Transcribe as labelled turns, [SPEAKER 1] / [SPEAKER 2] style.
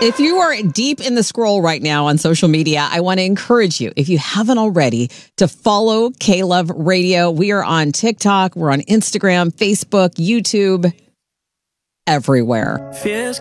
[SPEAKER 1] If you are deep in the scroll right now on social media, I want to encourage you, if you haven't already, to follow K-Love Radio. We are on TikTok, we're on Instagram, Facebook, YouTube, everywhere.